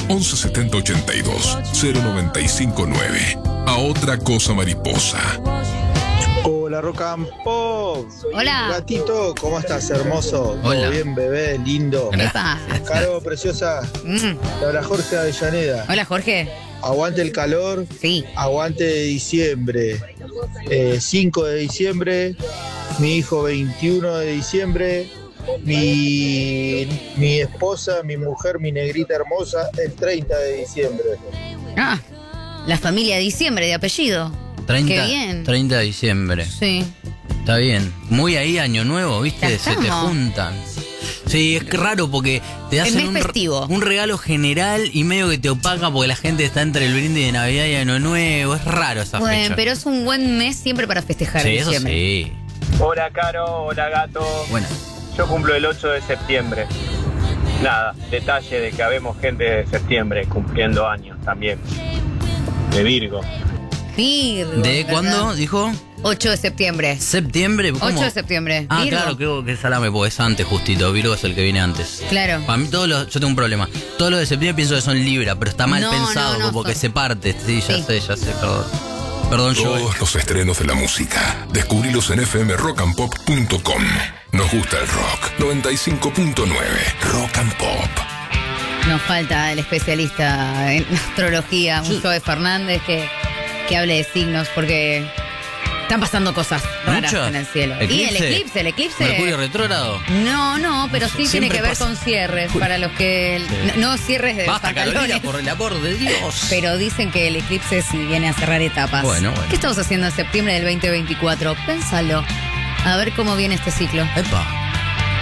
1170 82 0959. A otra cosa mariposa. Hola, Rock and Pop. Hola. Gatito, ¿cómo estás, hermoso? Hola. ¿Todo bien, bebé? Lindo. Epa. Caro, preciosa. Te habla Jorge Avellaneda. Hola, Jorge. Aguante el calor. Sí. Aguante de diciembre. 5 de diciembre. Mi hijo 21 de diciembre. Mi esposa, mi mujer, mi negrita hermosa, el 30 de diciembre. Ah, la familia de diciembre de apellido. 30, Qué bien. 30 de diciembre. Sí. Está bien. Muy ahí año nuevo, Ya ¿viste? Se te estamos. juntan. Sí, es raro porque te hacen mes festivo. un regalo general y medio que te opaca porque la gente está entre el brindis de Navidad y Año Nuevo. Es raro esa Bueno, fecha. pero es un buen mes siempre para festejar sí, en eso diciembre. sí. Hola Caro, hola Gato. Bueno, Yo cumplo el 8 de septiembre. Nada, detalle de que habemos gente de septiembre cumpliendo años también. De Virgo. Virgo, ¿de ¿verdad? cuándo dijo? 8 de septiembre. ¿Septiembre? ¿Cómo? 8 de septiembre. Ah, Virgo. claro, creo que es salame, porque es antes justito. Virgo es el que viene antes. Claro. Para mí yo tengo un problema. Todos los de septiembre pienso que son Libra, pero está mal No, pensado, no, no como que son. se parte. Sí, Sí. ya sé, perdón. Perdón, yo. Todos los estrenos de la música. Descubrilos en fmrockandpop.com. Nos gusta el rock. 95.9 Rock and Pop. Nos falta el especialista en astrología, un Joe Fernández que hable de signos, porque están pasando cosas raras ¿Muchas? en el cielo. Y el eclipse. Mercurio retrógrado. No, pero sí tiene Siempre que ver pasa. con cierres, para los que... No cierres de Basta, Carolina, pantalones. por el amor de Dios. Pero dicen que el eclipse sí viene a cerrar etapas. Bueno. ¿Qué estamos haciendo en septiembre del 2024? Pénsalo. A ver cómo viene este ciclo. Epa.